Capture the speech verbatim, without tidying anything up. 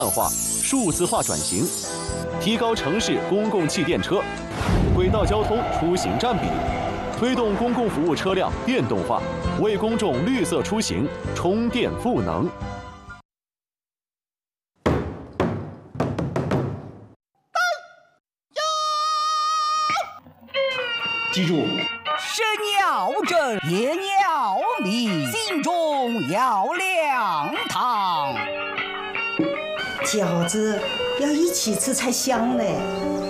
化、数字化转型，提高城市公共汽电车、轨道交通出行占比，推动公共服务车辆电动化，为公众绿色出行充电赋能。 记住， 身要正，言要明，心中要亮堂。 饺子要一起吃才香嘞。